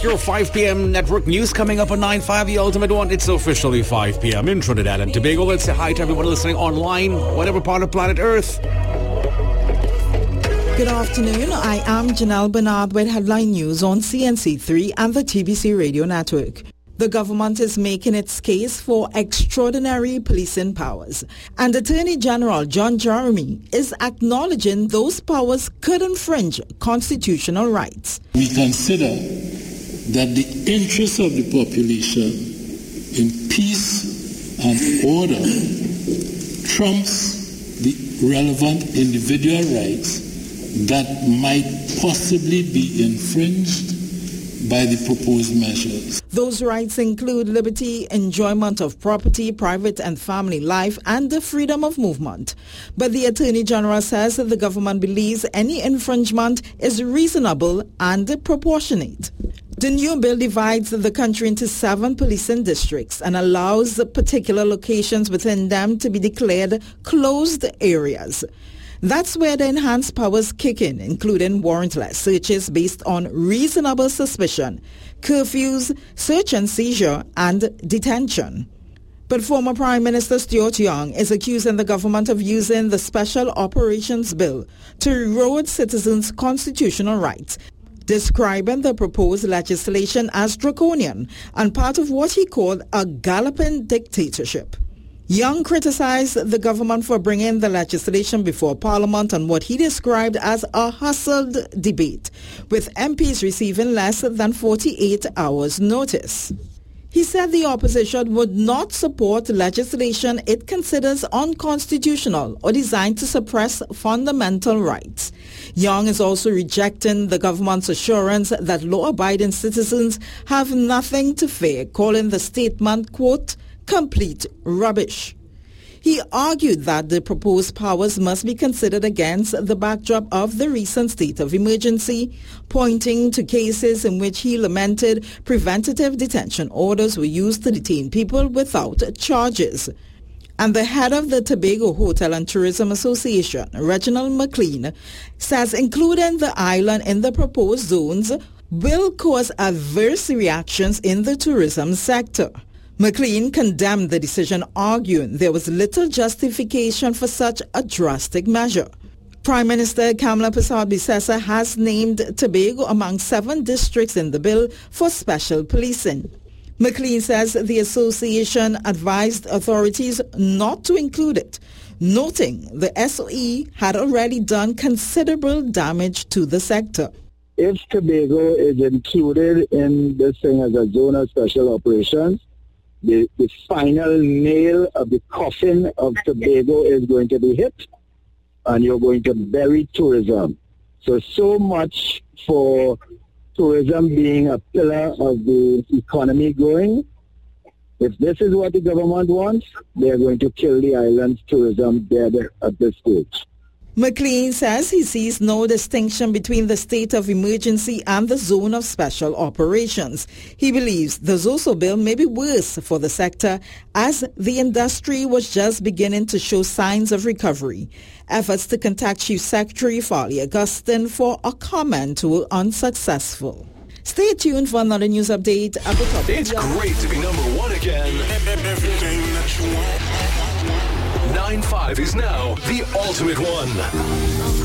Network. Your 5 p.m. network news coming up on 9-5, the ultimate one. It's officially 5 p.m. in Trinidad and Tobago. Let's say hi to everyone listening online, whatever part of planet Earth. Good afternoon. I am Janelle Bernard with headline news on CNC3 and the TBC Radio Network. The government is making its case for extraordinary policing powers, and Attorney General John Jeremy is acknowledging those powers could infringe constitutional rights. We consider that the interests of the population in peace and order trumps the relevant individual rights that might possibly be infringed by the proposed measures. Those rights include liberty, enjoyment of property, private and family life, and the freedom of movement. But the Attorney General says that the government believes any infringement is reasonable and proportionate. The new bill divides the country into 7 policing districts and allows particular locations within them to be declared closed areas. That's where the enhanced powers kick in, including warrantless searches based on reasonable suspicion, curfews, search and seizure, and detention. But former Prime Minister Stuart Young is accusing the government of using the Special Operations Bill to erode citizens' constitutional rights, describing the proposed legislation as draconian and part of what he called a galloping dictatorship. Young criticized the government for bringing the legislation before Parliament on what he described as a hustled debate, with MPs receiving less than 48 hours' notice. He said the opposition would not support legislation it considers unconstitutional or designed to suppress fundamental rights. Young is also rejecting the government's assurance that law-abiding citizens have nothing to fear, calling the statement, quote, complete rubbish. He argued that the proposed powers must be considered against the backdrop of the recent state of emergency, pointing to cases in which he lamented preventative detention orders were used to detain people without charges. And the head of the Tobago Hotel and Tourism Association, Reginald McLean, says including the island in the proposed zones will cause adverse reactions in the tourism sector. McLean condemned the decision, arguing there was little justification for such a drastic measure. Prime Minister Kamla Persad-Bissessar has named Tobago among 7 districts in the bill for special policing. McLean says the association advised authorities not to include it, noting the SOE had already done considerable damage to the sector. If Tobago is included in this thing as a zone of special operations, the final nail of the coffin of Tobago is going to be hit, and you're going to bury tourism. So much for tourism being a pillar of the economy growing. If this is what the government wants, they're going to kill the island's tourism dead at this stage. McLean says he sees no distinction between the state of emergency and the zone of special operations. He believes the Zoso bill may be worse for the sector as the industry was just beginning to show signs of recovery. Efforts to contact Chief Secretary Farley Augustine for a comment were unsuccessful. Stay tuned for another news update at the top. It's great to be number 1 again. 9-5 is now the ultimate one.